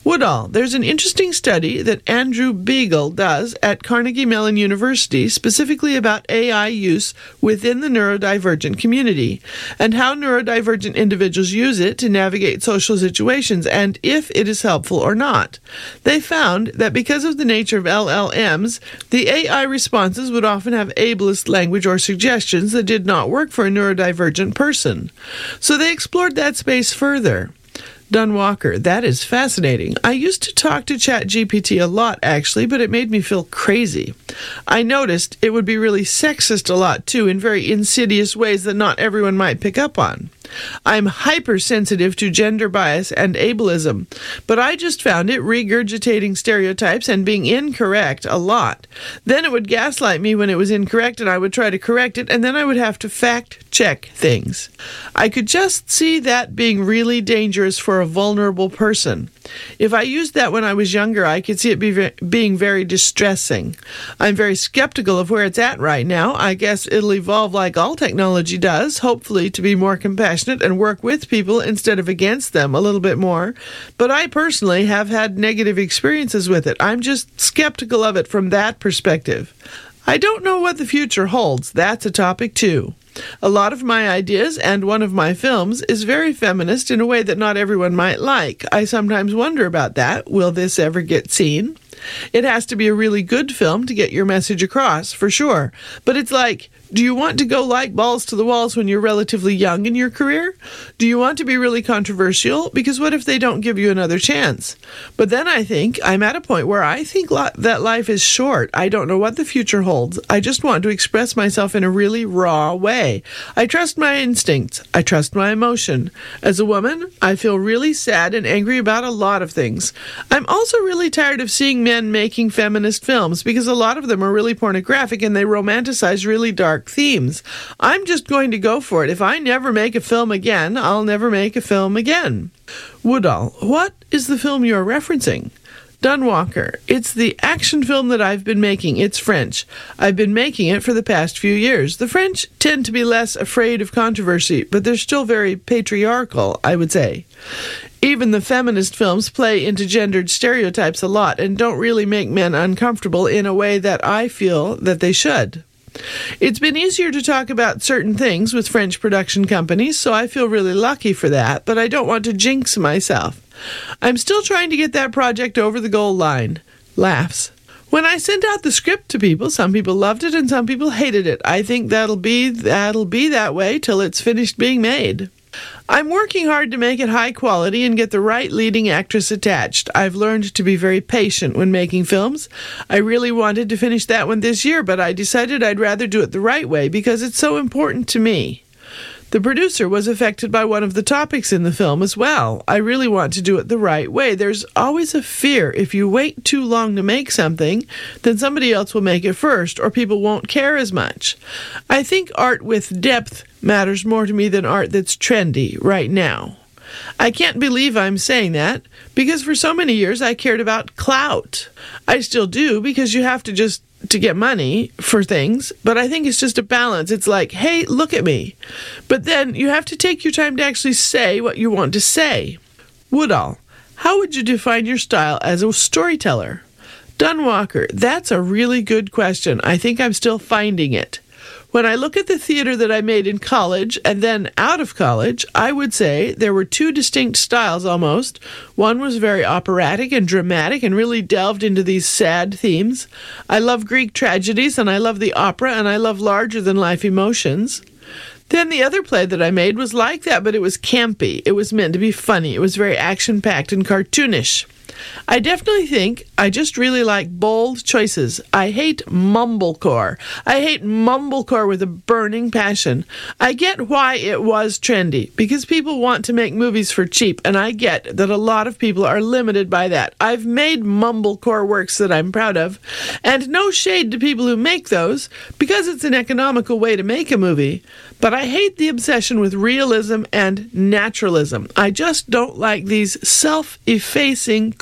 Woodall, there's an interesting study that Andrew Beagle does at Carnegie Mellon University specifically about A I use within the neurodivergent community and how neurodivergent individuals use it to navigate social situations and if it is helpful or not. They found that because of the nature of L L Ms, the A I responses would often have ableist language or suggestions that did not work for a neurodivergent person. So they explored that space further. Dunn Walker, that is fascinating. I used to talk to ChatGPT a lot, actually, but it made me feel crazy. I noticed it would be really sexist a lot, too, in very insidious ways that not everyone might pick up on. I'm hypersensitive to gender bias and ableism, but I just found it regurgitating stereotypes and being incorrect a lot. Then it would gaslight me when it was incorrect, and I would try to correct it, and then I would have to fact-check things. I could just see that being really dangerous for a vulnerable person. If I used that when I was younger, I could see it be ve- being very distressing. I'm very skeptical of where it's at right now. I guess it'll evolve like all technology does, hopefully to be more compassionate and work with people instead of against them a little bit more. But I personally have had negative experiences with it. I'm just skeptical of it from that perspective. I don't know what the future holds. That's a topic too. A lot of my ideas and one of my films is very feminist in a way that not everyone might like. I sometimes wonder about that. Will this ever get seen? It has to be a really good film to get your message across, for sure. But it's like, do you want to go like balls to the walls when you're relatively young in your career? Do you want to be really controversial? Because what if they don't give you another chance? But then I think I'm at a point where I think li- that life is short. I don't know what the future holds. I just want to express myself in a really raw way. I trust my instincts. I trust my emotion. As a woman, I feel really sad and angry about a lot of things. I'm also really tired of seeing men making feminist films because a lot of them are really pornographic and they romanticize really dark themes. I'm just going to go for it. If I never make a film again, I'll never make a film again. Woodall, what is the film you're referencing? Dunn Walker, it's the action film that I've been making. It's French. I've been making it for the past few years. The French tend to be less afraid of controversy, but they're still very patriarchal, I would say. Even the feminist films play into gendered stereotypes a lot and don't really make men uncomfortable in a way that I feel that they should. It's been easier to talk about certain things with French production companies, so I feel really lucky for that, but I don't want to jinx myself. I'm still trying to get that project over the goal line. Laughs. When I sent out the script to people, some people loved it and some people hated it. I think that'll be that'll be that way till it's finished being made. I'm working hard to make it high quality and get the right leading actress attached. I've learned to be very patient when making films. I really wanted to finish that one this year, but I decided I'd rather do it the right way because it's so important to me. The producer was affected by one of the topics in the film as well. I really want to do it the right way. There's always a fear if you wait too long to make something, then somebody else will make it first, or people won't care as much. I think art with depth matters more to me than art that's trendy right now. I can't believe I'm saying that, because for so many years I cared about clout. I still do, because you have to just to get money for things, but I think it's just a balance. It's like, hey, look at me. But then you have to take your time to actually say what you want to say. Woodall, how would you define your style as a storyteller? Dunn Walker, that's a really good question. I think I'm still finding it. When I look at the theater that I made in college and then out of college, I would say there were two distinct styles almost. One was very operatic and dramatic and really delved into these sad themes. I love Greek tragedies and I love the opera and I love larger-than-life emotions. Then the other play that I made was like that, but it was campy. It was meant to be funny. It was very action-packed and cartoonish. I definitely think I just really like bold choices. I hate mumblecore. I hate mumblecore with a burning passion. I get why it was trendy, because people want to make movies for cheap, and I get that a lot of people are limited by that. I've made mumblecore works that I'm proud of, and no shade to people who make those, because it's an economical way to make a movie, but I hate the obsession with realism and naturalism. I just don't like these self-effacing, cool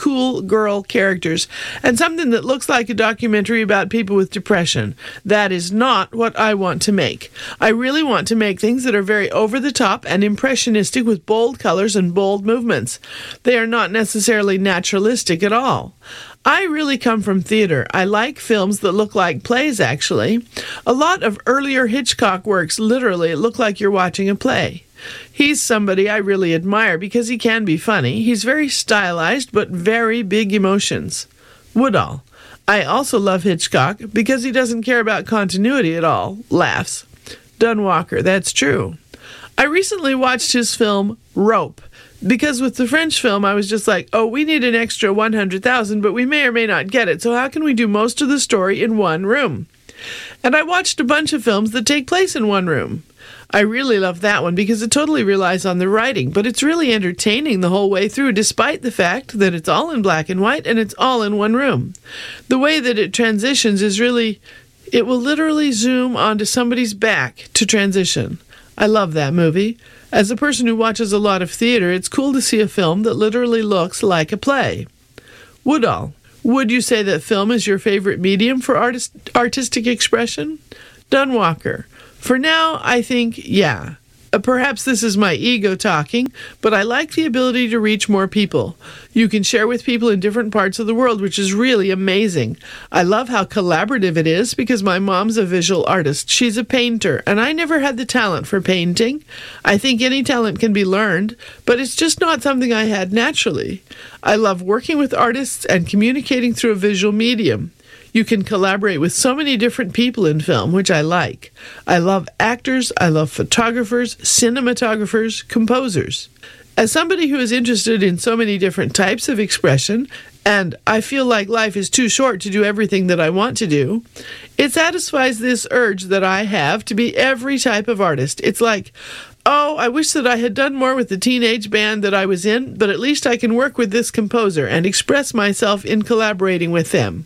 cool girl characters, and something that looks like a documentary about people with depression. That is not what I want to make. I really want to make things that are very over the top and impressionistic with bold colors and bold movements. They are not necessarily naturalistic at all. I really come from theater. I like films that look like plays, actually. A lot of earlier Hitchcock works literally look like you're watching a play. He's somebody I really admire because he can be funny. He's very stylized, but very big emotions. Woodall. I also love Hitchcock because he doesn't care about continuity at all. Laughs. Dunn Walker. That's true. I recently watched his film, Rope. Because with the French film, I was just like, oh, we need an extra one hundred thousand, but we may or may not get it, so how can we do most of the story in one room? And I watched a bunch of films that take place in one room. I really love that one because it totally relies on the writing, but it's really entertaining the whole way through, despite the fact that it's all in black and white and it's all in one room. The way that it transitions is really, it will literally zoom onto somebody's back to transition. I love that movie. As a person who watches a lot of theater, it's cool to see a film that literally looks like a play. Woodall. Would you say that film is your favorite medium for artist, artistic expression? Dunn Walker. For now, I think, yeah. Uh, perhaps this is my ego talking, but I like the ability to reach more people. You can share with people in different parts of the world, which is really amazing. I love how collaborative it is because my mom's a visual artist. She's a painter, and I never had the talent for painting. I think any talent can be learned, but it's just not something I had naturally. I love working with artists and communicating through a visual medium. You can collaborate with so many different people in film, which I like. I love actors, I love photographers, cinematographers, composers. As somebody who is interested in so many different types of expression, and I feel like life is too short to do everything that I want to do, it satisfies this urge that I have to be every type of artist. It's like, oh, I wish that I had done more with the teenage band that I was in, but at least I can work with this composer and express myself in collaborating with them.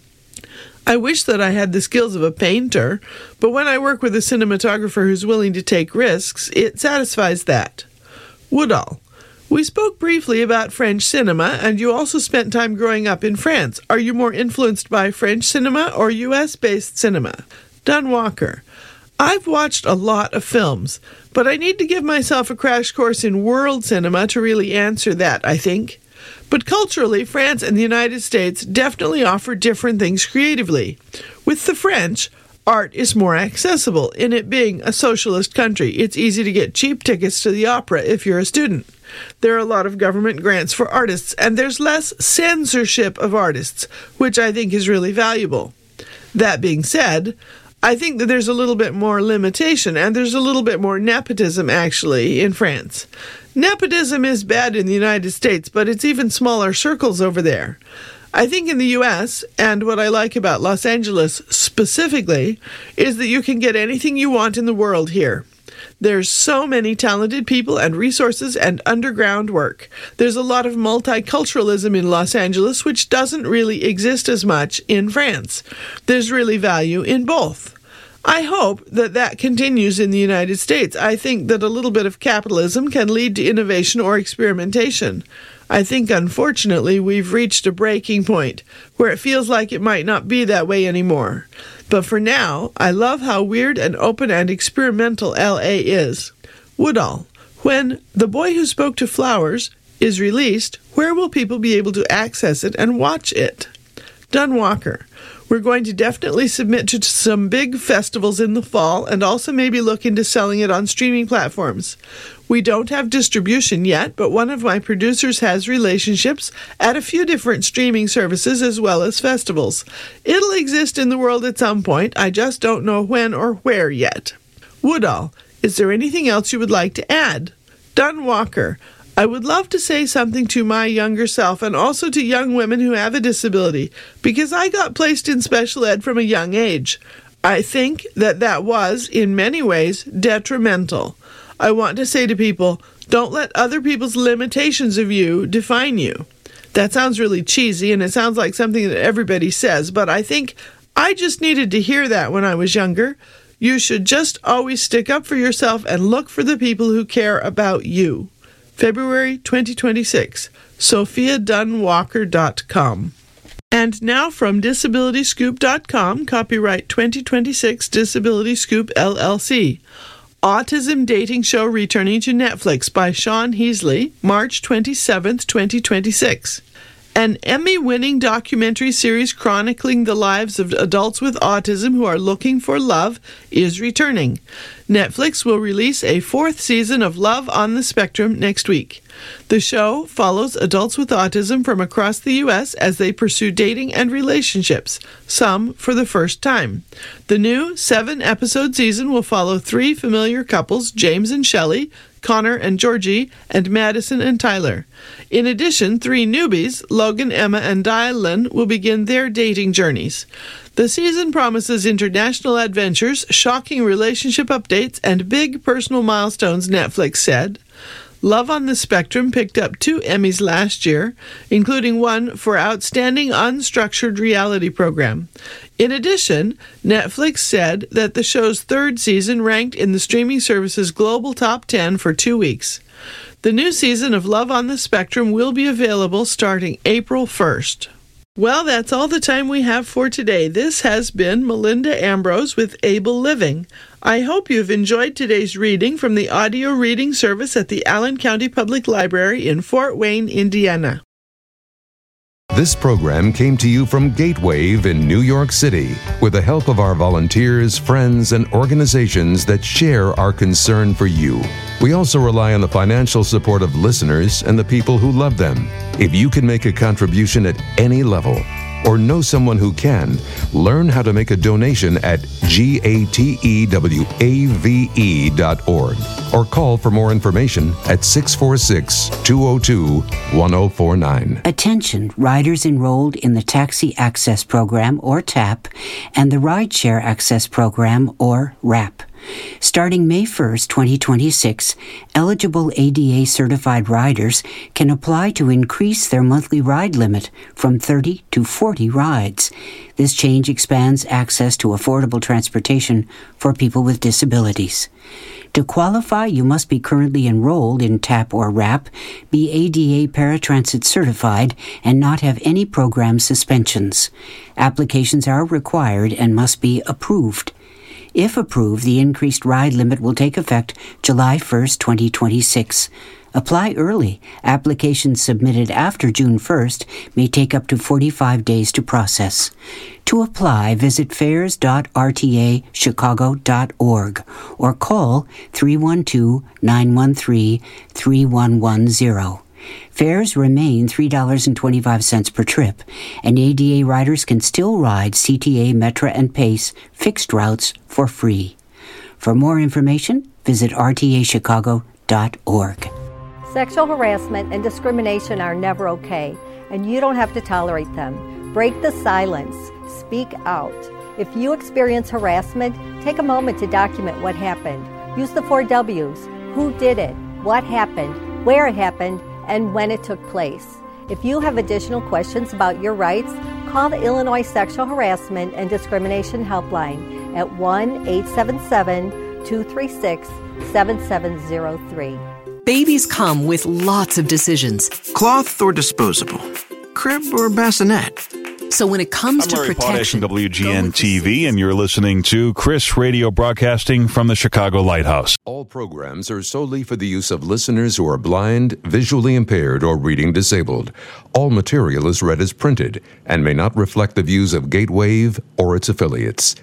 I wish that I had the skills of a painter, but when I work with a cinematographer who's willing to take risks, it satisfies that. Woodall. We spoke briefly about French cinema, and you also spent time growing up in France. Are you more influenced by French cinema or U S-based cinema? Dunn Walker. I've watched a lot of films, but I need to give myself a crash course in world cinema to really answer that, I think. But culturally, France and the United States definitely offer different things creatively. With the French, art is more accessible. In it being a socialist country, it's easy to get cheap tickets to the opera if you're a student. There are a lot of government grants for artists, and there's less censorship of artists, which I think is really valuable. That being said, I think that there's a little bit more limitation, and there's a little bit more nepotism, actually, in France. Nepotism is bad in the United States, but it's even smaller circles over there. I think in the U S, and what I like about Los Angeles specifically, is that you can get anything you want in the world here. There's so many talented people and resources and underground work. There's a lot of multiculturalism in Los Angeles, which doesn't really exist as much in France. There's really value in both. I hope that that continues in the United States. I think that a little bit of capitalism can lead to innovation or experimentation. I think, unfortunately, we've reached a breaking point where it feels like it might not be that way anymore. But for now, I love how weird and open and experimental L A is. Woodall, when The Boy Who Spoke to Flowers is released, where will people be able to access it and watch it? Dunn Walker, we're going to definitely submit to some big festivals in the fall and also maybe look into selling it on streaming platforms. We don't have distribution yet, but one of my producers has relationships at a few different streaming services as well as festivals. It'll exist in the world at some point. I just don't know when or where yet. Woodall, is there anything else you would like to add? Dunn Walker, I would love to say something to my younger self and also to young women who have a disability, because I got placed in special ed from a young age. I think that that was, in many ways, detrimental. I want to say to people, don't let other people's limitations of you define you. That sounds really cheesy, and it sounds like something that everybody says, but I think I just needed to hear that when I was younger. You should just always stick up for yourself and look for the people who care about you. February twenty twenty-six. sophia dunn walker dot com. And now from disability scoop dot com, copyright twenty twenty-six Disability Scoop L L C. Autism Dating Show returning to Netflix by Sean Heasley, March twenty-seventh, twenty twenty-six. An Emmy-winning documentary series chronicling the lives of adults with autism who are looking for love is returning. Netflix will release a fourth season of Love on the Spectrum next week. The show follows adults with autism from across the U S as they pursue dating and relationships, some for the first time. The new seven-episode season will follow three familiar couples, James and Shelley, Connor and Georgie, and Madison and Tyler. In addition, three newbies, Logan, Emma, and Dylan, will begin their dating journeys. The season promises international adventures, shocking relationship updates, and big personal milestones, Netflix said. Love on the Spectrum picked up two Emmys last year, including one for Outstanding Unstructured Reality Program. In addition, Netflix said that the show's third season ranked in the streaming service's global top ten for two weeks. The new season of Love on the Spectrum will be available starting April first. Well, that's all the time we have for today. This has been Melinda Ambrose with Able Living. I hope you've enjoyed today's reading from the audio reading service at the Allen County Public Library in Fort Wayne, Indiana. This program came to you from Gatewave in New York City with the help of our volunteers, friends, and organizations that share our concern for you. We also rely on the financial support of listeners and the people who love them. If you can make a contribution at any level or know someone who can, learn how to make a donation at gatewave dot org or call for more information at six four six, two zero two, one zero four nine. Attention, riders enrolled in the Taxi Access Program, or TAP, and the Rideshare Access Program, or RAP. Starting May first, twenty twenty-six, eligible A D A-certified riders can apply to increase their monthly ride limit from thirty to forty rides. This change expands access to affordable transportation for people with disabilities. To qualify, you must be currently enrolled in TAP or RAP, be A D A Paratransit certified, and not have any program suspensions. Applications are required and must be approved. If approved, the increased ride limit will take effect July first, twenty twenty-six. Apply early. Applications submitted after June first may take up to forty-five days to process. To apply, visit fares dot r t a chicago dot org or call three one two, nine one three, three one one zero. Fares remain three dollars and twenty-five cents per trip, and A D A riders can still ride C T A, Metra, and PACE fixed routes for free. For more information, visit r t a chicago dot org. Sexual harassment and discrimination are never okay, and you don't have to tolerate them. Break the silence. Speak out. If you experience harassment, take a moment to document what happened. Use the four W's. Who did it? What happened? Where it happened? And when it took place. If you have additional questions about your rights, call the Illinois Sexual Harassment and Discrimination Helpline at one eight seven seven, two three six, seven seven zero three. Babies come with lots of decisions. Cloth or disposable? Crib or bassinet? So when it comes I'm to Murray protection... Potash, W G N T V, and you're listening to Chris Radio broadcasting from the Chicago Lighthouse. All programs are solely for the use of listeners who are blind, visually impaired, or reading disabled. All material is read as printed and may not reflect the views of Gatewave or its affiliates.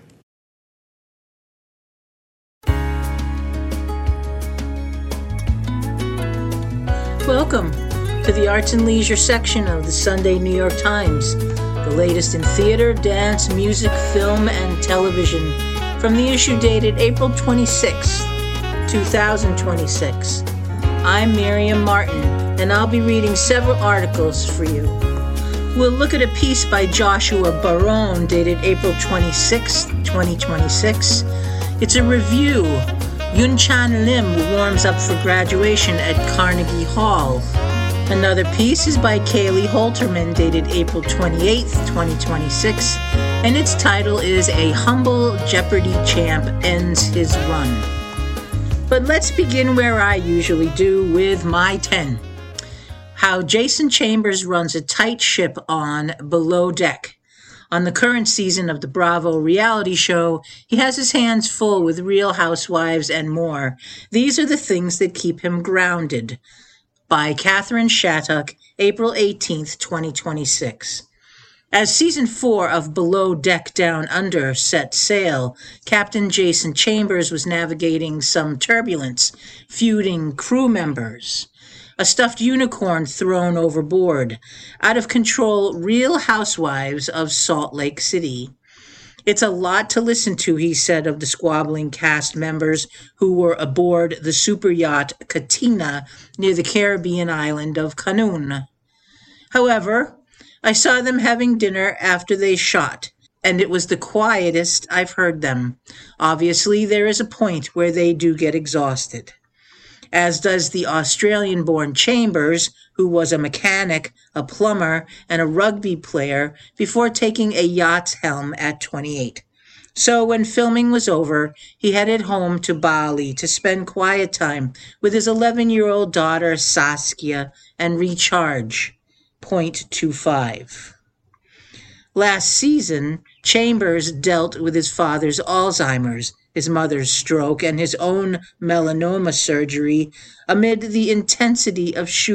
Welcome to the Arts and Leisure section of the Sunday New York Times. The latest in theater, dance, music, film, and television from the issue dated April twenty-sixth, twenty twenty-six. I'm Miriam Martin, and I'll be reading several articles for you. We'll look at a piece by Joshua Barone dated April twenty-sixth, twenty twenty-six. It's a review. Yunchan Lim warms up for graduation at Carnegie Hall. Another piece is by Kaylee Holterman, dated April twenty-eighth, twenty twenty-six, and its title is A Humble Jeopardy Champ Ends His Run. But let's begin where I usually do, with my ten. How Jason Chambers runs a tight ship on Below Deck. On the current season of the Bravo reality show, he has his hands full with Real Housewives and more. These are the things that keep him grounded. By Catherine Shattuck, April eighteenth, twenty twenty-six. As season four of Below Deck Down Under set sail, Captain Jason Chambers was navigating some turbulence, feuding crew members. A stuffed unicorn thrown overboard. Out of control Real Housewives of Salt Lake City. It's a lot to listen to, he said of the squabbling cast members who were aboard the super yacht Katina near the Caribbean island of Canoon. However, I saw them having dinner after they shot, and it was the quietest I've heard them. Obviously, there is a point where they do get exhausted. As does the Australian-born Chambers, who was a mechanic, a plumber, and a rugby player before taking a yacht's helm at twenty-eight. So when filming was over, he headed home to Bali to spend quiet time with his eleven-year-old daughter Saskia and recharge. point two five. Last season, Chambers dealt with his father's Alzheimer's, his mother's stroke, and his own melanoma surgery amid the intensity of shooting.